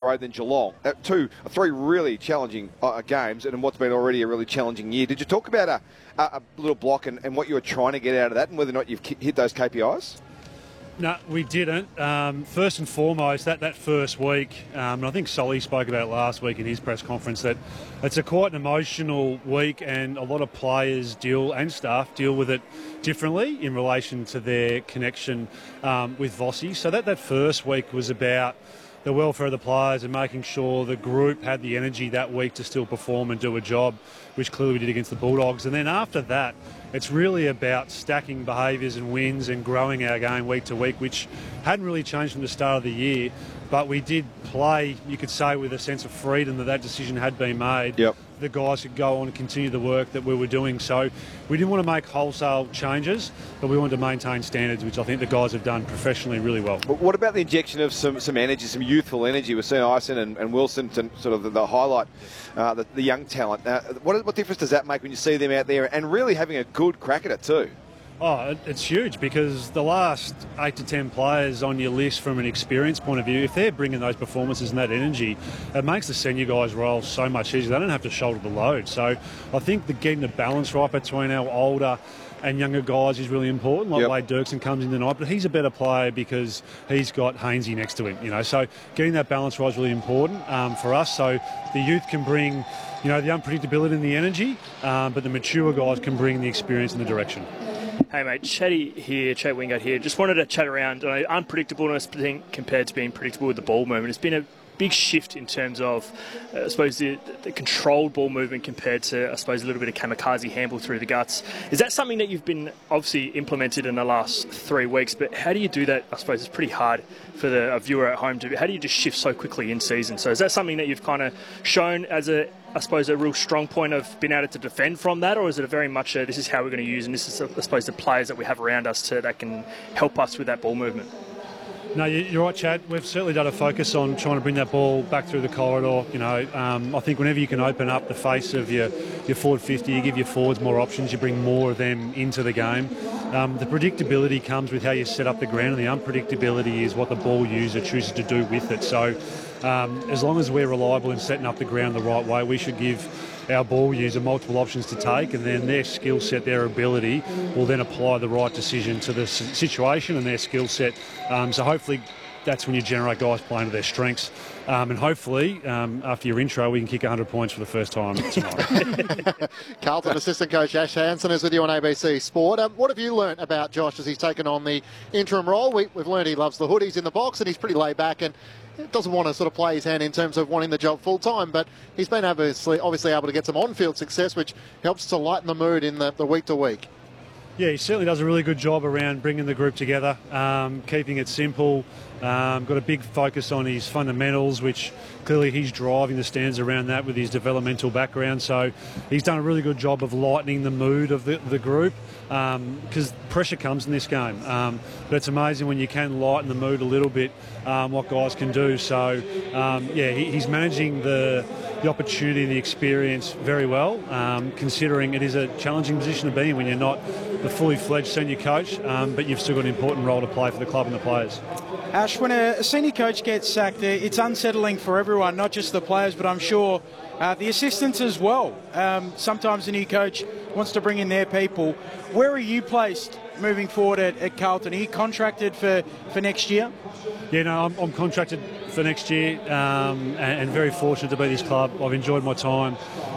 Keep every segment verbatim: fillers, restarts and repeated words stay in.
Road, then Geelong. Uh, two, three really challenging uh, games, and in what's been already a really challenging year. Did you talk about a, a, a little block and, and what you were trying to get out of that, and whether or not you've hit those K P Is? No, we didn't. Um, first and foremost, that, that first week, um, and I think Solly spoke about it last week in his press conference, that it's a quite an emotional week, and a lot of players deal and staff deal with it differently in relation to their connection um, with Vossi. So that, that first week was about the welfare of the players and making sure the group had the energy that week to still perform and do a job, which clearly we did against the Bulldogs. And then after that, it's really about stacking behaviours and wins and growing our game week to week, which hadn't really changed from the start of the year. But we did play, you could say, with a sense of freedom that that decision had been made. Yep. The guys could go on and continue the work that we were doing. So we didn't want to make wholesale changes, but we wanted to maintain standards, which I think the guys have done professionally really well. But what about the injection of some, some energy, some youthful energy? We've seen Ison and, and Wilson to sort of the, the highlight, uh, the, the young talent. Uh, what, what difference does that make when you see them out there and really having a good crack at it too? Oh, it's huge, because the last eight to ten players on your list from an experience point of view, if they're bringing those performances and that energy, it makes the senior guys' role so much easier. They don't have to shoulder the load. So I think the getting the balance right between our older and younger guys is really important. Like yep. Wade Dirksen comes in tonight, but he's a better player because he's got Hainsey next to him. You know, so getting that balance right is really important um, for us. So the youth can bring, you know, the unpredictability and the energy, um, but the mature guys can bring the experience and the direction. Hey mate, Chatty here, Chat Wingate here. Just wanted to chat around uh, unpredictableness compared to being predictable with the ball movement. It's been a big shift in terms of, uh, I suppose, the, the controlled ball movement compared to, I suppose, a little bit of kamikaze handball through the guts. Is that something that you've been obviously implemented in the last three weeks? But how do you do that? I suppose it's pretty hard for the a viewer at home to. How do you just shift so quickly in season? So is that something that you've kind of shown as a, I suppose, a real strong point of being able to defend from that, or is it a very much a, this is how we're going to use, and this is, I suppose, the players that we have around us to, that can help us with that ball movement? No, you're right, Chad. We've certainly done a focus on trying to bring that ball back through the corridor. You know, um, I think whenever you can open up the face of your, your forward fifty, you give your forwards more options, you bring more of them into the game. Um, the predictability comes with how you set up the ground, and the unpredictability is what the ball user chooses to do with it. So um, as long as we're reliable in setting up the ground the right way, we should give our ball user multiple options to take, and then their skill set, their ability will then apply the right decision to the situation and their skill set. Um, so hopefully that's when you generate guys playing to their strengths. Um, and hopefully, um, after your intro, we can kick one hundred points for the first time tonight. Carlton assistant coach Ash Hansen is with you on A B C Sport. Um, what have you learnt about Josh as he's taken on the interim role? We, we've learned he loves the hoodies in the box, and he's pretty laid back and doesn't want to sort of play his hand in terms of wanting the job full time, but he's been obviously, obviously able to get some on-field success, which helps to lighten the mood in the, the week to week. Yeah, he certainly does a really good job around bringing the group together, um, keeping it simple. Um, got a big focus on his fundamentals, which clearly he's driving the stands around that with his developmental background. So he's done a really good job of lightening the mood of the, the group, because um, pressure comes in this game. Um, but it's amazing when you can lighten the mood a little bit, um, what guys can do. So, um, yeah, he, he's managing the, the opportunity and the experience very well, um, considering it is a challenging position to be in when you're not the fully fledged senior coach, um, but you've still got an important role to play for the club and the players. Ash, when a senior coach gets sacked, it's unsettling for everyone, not just the players, but I'm sure uh, the assistants as well. Um, sometimes the new coach wants to bring in their people. Where are you placed moving forward at, at Carlton? Are you contracted for, for next year? Yeah, no, I'm, I'm contracted for next year, um, and, and very fortunate to be at this club. I've enjoyed my time.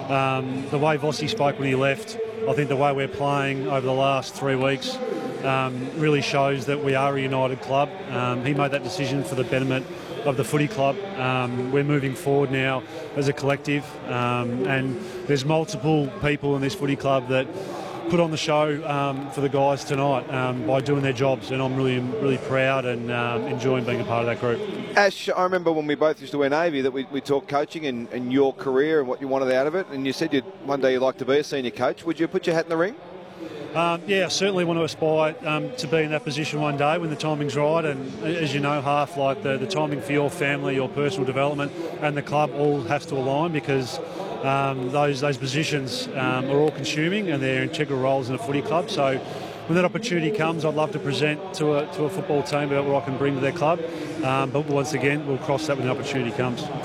Um, the way Vossi spoke when he left, I think the way we're playing over the last three weeks um, really shows that we are a united club. Um, he made that decision for the betterment of the footy club. Um, we're moving forward now as a collective, um, and there's multiple people in this footy club that put on the show um, for the guys tonight um, by doing their jobs, and I'm really, really proud and um, enjoying being a part of that group. Ash, I remember when we both used to wear Navy that we, we talked coaching and, and your career and what you wanted out of it, and you said you'd, one day you'd like to be a senior coach. Would you put your hat in the ring? Um, yeah, I certainly want to aspire um, to be in that position one day when the timing's right, and as you know, half like the, the timing for your family, your personal development and the club all has to align, because um, those those positions um, are all consuming and they're integral roles in a footy club. So when that opportunity comes, I'd love to present to a, to a football team about what I can bring to their club, um, but once again, we'll cross that when the opportunity comes.